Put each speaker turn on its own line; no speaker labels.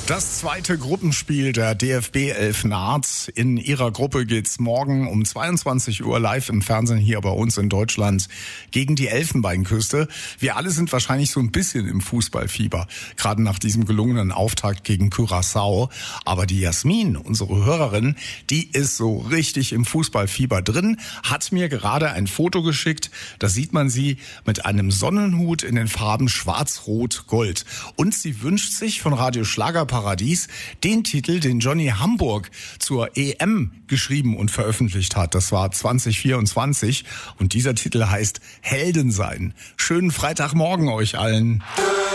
Das zweite Gruppenspiel der DFB 11 naht. In ihrer Gruppe geht's morgen um 22 Uhr live im Fernsehen hier bei uns in Deutschland gegen die Elfenbeinküste. Wir alle sind wahrscheinlich so ein bisschen im Fußballfieber, gerade nach diesem gelungenen Auftakt gegen Curaçao. Aber die Jasmin, unsere Hörerin, die ist so richtig im Fußballfieber drin, hat mir gerade ein Foto geschickt. Da sieht man sie mit einem Sonnenhut in den Farben Schwarz-Rot-Gold. Und sie wünscht sich von Radio Schlagerparadies den Titel, den Johnny Hamburg zur EM geschrieben und veröffentlicht hat. Das war 2024 und dieser Titel heißt Helden sein. Schönen Freitagmorgen euch allen.